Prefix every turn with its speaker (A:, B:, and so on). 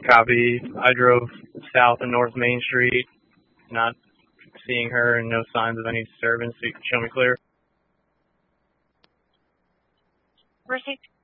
A: Copy. I drove south and north Main Street, not seeing her and no signs of any disturbance. So you can show me clear.
B: Received.